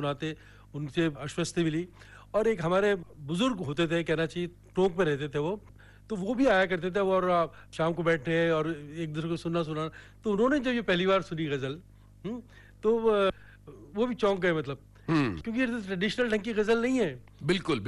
सुनाते, उनसे आश्वस्ति मिली। और एक हमारे बुजुर्ग होते थे, कहना चाहिए टोंक में रहते थे तो वो भी आया करते थे और शाम को बैठे और एक दूसरे को सुनाना। तो उन्होंने जब ये पहली बार सुनी गजल, तो वो भी चौंक गए, मतलब हम्म, क्योंकि ये ट्रेडिशनल ढंग की गजल नहीं है। बिल्कुल